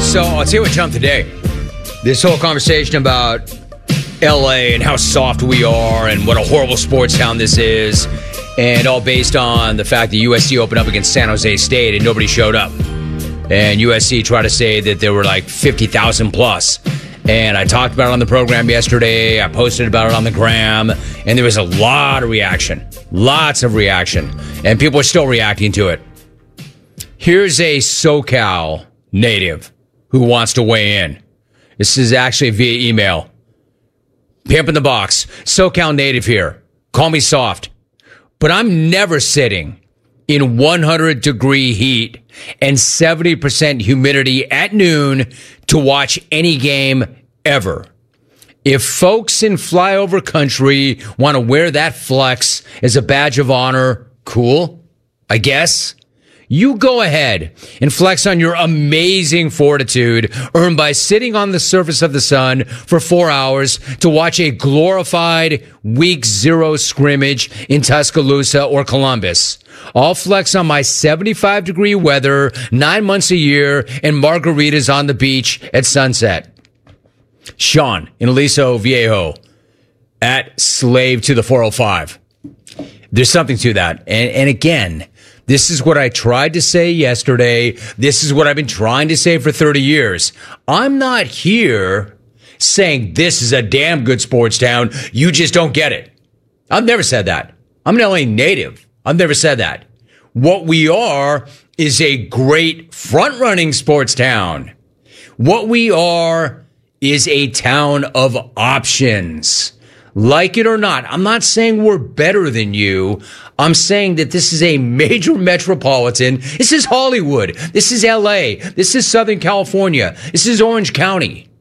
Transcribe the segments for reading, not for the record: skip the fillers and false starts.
So I'll tell you what jumped today. This whole conversation about LA and how soft we are and what a horrible sports town this is, and all based on the fact that USC opened up against San Jose State and nobody showed up. And USC tried to say that there were like 50,000 plus. And I talked about it on the program yesterday. I posted about it on the gram. And there was a lot of reaction. Lots of reaction. And people are still reacting to it. Here's a SoCal native who wants to weigh in. This is actually via email. Pimp in the box. SoCal native here. Call me soft. But I'm never sitting in 100-degree heat and 70% humidity at noon to watch any game ever. If folks in flyover country want to wear that flex as a badge of honor, cool, I guess. You go ahead and flex on your amazing fortitude earned by sitting on the surface of the sun for 4 hours to watch a glorified Week 0 scrimmage in Tuscaloosa or Columbus. I'll flex on my 75-degree weather 9 months a year and margaritas on the beach at sunset. Sean in Aliso Viejo at Slave to the 405. There's something to that. And again, this is what I tried to say yesterday. This is what I've been trying to say for 30 years. I'm not here saying this is a damn good sports town. You just don't get it. I've never said that. I'm an LA native. I've never said that. What we are is a great front-running sports town. What we are is a town of options. Like it or not, I'm not saying we're better than you. I'm saying that this is a major metropolitan. This is Hollywood. This is LA. This is Southern California. This is Orange County.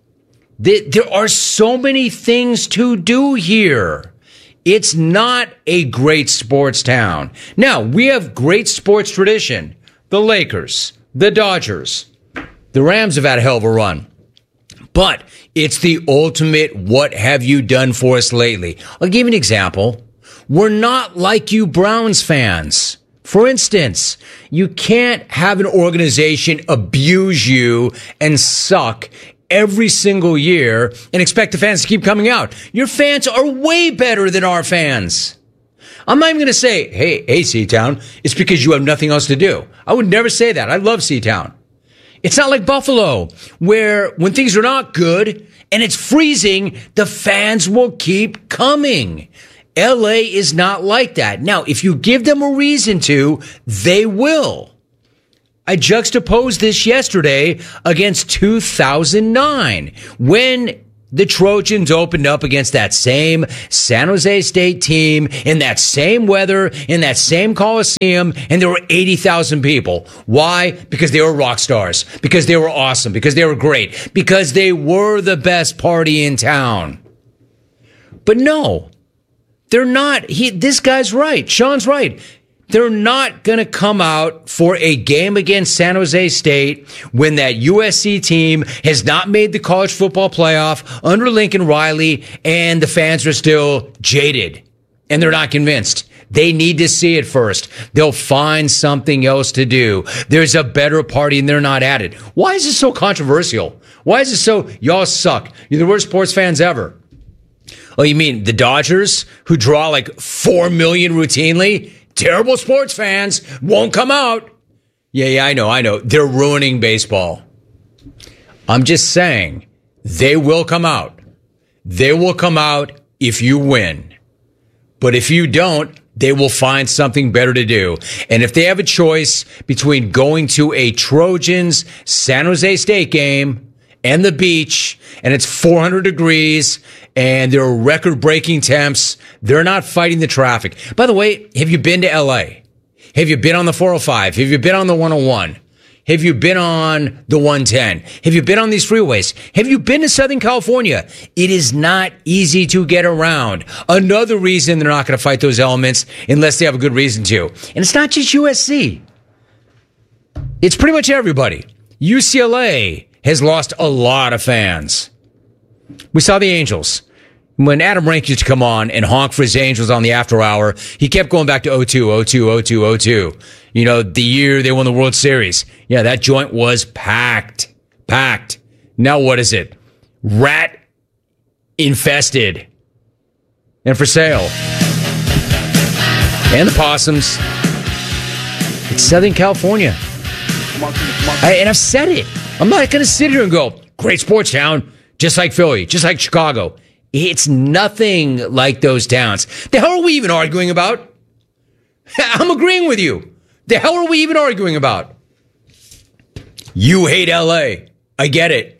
There are so many things to do here. It's not a great sports town. Now, we have great sports tradition. The Lakers, the Dodgers, the Rams have had a hell of a run. But it's the ultimate what have you done for us lately. I'll give you an example. We're not like you Browns fans. For instance, you can't have an organization abuse you and suck every single year and expect the fans to keep coming out. Your fans are way better than our fans. I'm not even going to say, hey, C-Town, it's because you have nothing else to do. I would never say that. I love C-Town. It's not like Buffalo, where when things are not good and it's freezing, the fans will keep coming. LA is not like that. Now, if you give them a reason to, they will. I juxtaposed this yesterday against 2009, when the Trojans opened up against that same San Jose State team in that same weather, in that same Coliseum, and there were 80,000 people. Why? Because they were rock stars. Because they were awesome. Because they were great. Because they were the best party in town. But no, they're not. This guy's right. Sean's right. They're not going to come out for a game against San Jose State when that USC team has not made the college football playoff under Lincoln Riley and the fans are still jaded and they're not convinced. They need to see it first. They'll find something else to do. There's a better party and they're not at it. Why is this so controversial? Why is it so, y'all suck? You're the worst sports fans ever. Oh, you mean the Dodgers who draw like 4 million routinely? Terrible sports fans won't come out. Yeah, I know. They're ruining baseball. I'm just saying, they will come out. They will come out if you win. But if you don't, they will find something better to do. And if they have a choice between going to a Trojans San Jose State game and the beach, and it's 400 degrees, and there are record-breaking temps, they're not fighting the traffic. By the way, have you been to L.A.? Have you been on the 405? Have you been on the 101? Have you been on the 110? Have you been on these freeways? Have you been to Southern California? It is not easy to get around. Another reason they're not going to fight those elements unless they have a good reason to. And it's not just USC. It's pretty much everybody. UCLA has lost a lot of fans. We saw the Angels. When Adam Rank used to come on and honk for his Angels on the after hour, he kept going back to 02. You know, the year they won the World Series. Yeah, that joint was packed. packed. Now what is it? Rat infested and for sale. And the possums. It's Southern California. And I've said it. I'm not going to sit here and go, great sports town, just like Philly, just like Chicago. It's nothing like those towns. The hell are we even arguing about? I'm agreeing with you. The hell are we even arguing about? You hate LA. I get it.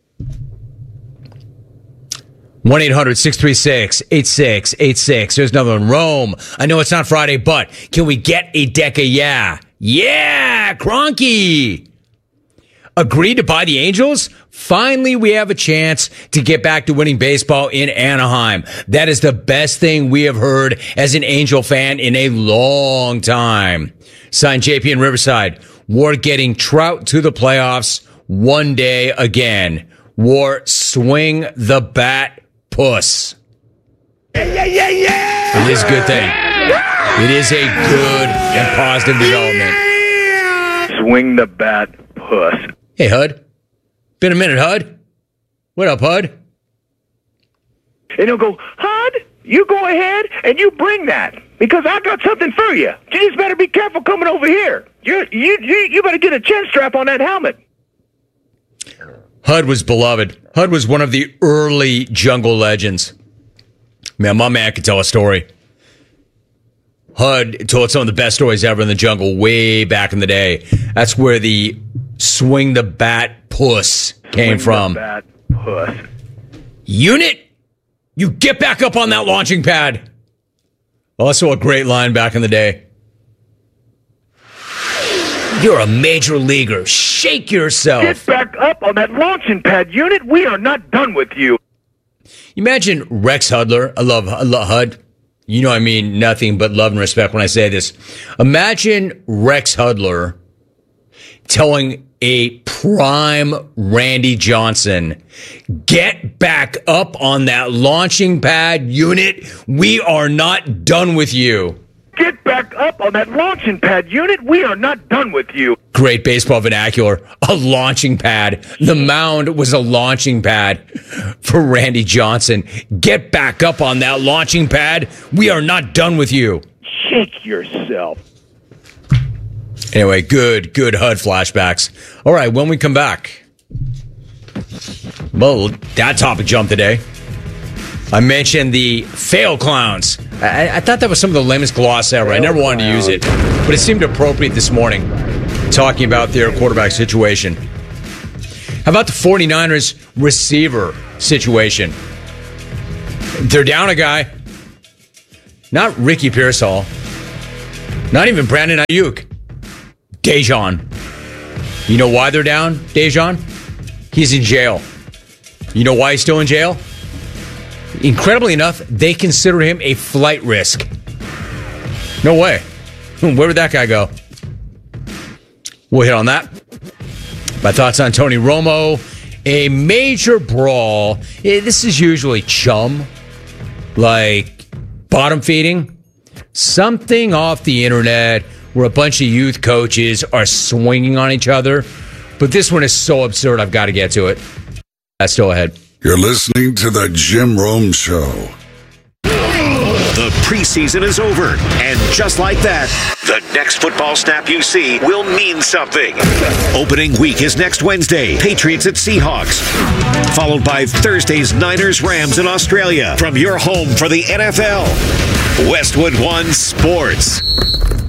1-800-636-8686. There's another one. Rome. I know it's not Friday, but can we get a deck of yeah? Yeah, Kroenke. Agreed to buy the Angels? Finally, we have a chance to get back to winning baseball in Anaheim. That is the best thing we have heard as an Angel fan in a long time. Signed JP in Riverside. We're getting Trout to the playoffs one day again. War, swing the bat, puss. Yeah. It is a good thing. It is a good and positive development. Swing the bat, puss. Hey, Hud. Been a minute, Hud. What up, Hud? And he'll go, Hud, you go ahead and you bring that because I got something for you. You just better be careful coming over here. You better get a chin strap on that helmet. Hud was beloved. Hud was one of the early jungle legends. Man, my man could tell a story. Hud told some of the best stories ever in the jungle way back in the day. That's where the swing the bat puss came from. Swing the bat puss. Unit, you get back up on that launching pad. Also a great line back in the day. You're a major leaguer. Shake yourself. Get back up on that launching pad, Unit. We are not done with you. Imagine Rex Hudler. I love Hud. You know I mean nothing but love and respect when I say this. Imagine Rex Hudler telling a prime Randy Johnson, get back up on that launching pad, Unit. We are not done with you. Get back up on that launching pad, Unit. We are not done with you. Great baseball vernacular. A launching pad. The mound was a launching pad for Randy Johnson. Get back up on that launching pad. We are not done with you. Shake yourself. Anyway, good HUD flashbacks. All right, when we come back. Well, that topic jumped today. I mentioned the fail clowns. I thought that was some of the lamest gloss ever. I never wanted to use it, but it seemed appropriate this morning, talking about their quarterback situation. How about the 49ers receiver situation? They're down a guy. Not Ricky Pearsall. Not even Brandon Ayuk. Dejan. You know why they're down, Dejan? He's in jail. You know why he's still in jail? Incredibly enough, they consider him a flight risk. No way. Where would that guy go? We'll hit on that. My thoughts on Tony Romo. A major brawl. This is usually chum. Like bottom feeding. Something off the internet where a bunch of youth coaches are swinging on each other. But this one is so absurd, I've got to get to it. That's still ahead. You're listening to the Jim Rome Show. The preseason is over, and just like that, the next football snap you see will mean something. Opening week is next Wednesday, Patriots at Seahawks, followed by Thursday's Niners-Rams in Australia. From your home for the NFL, Westwood One Sports.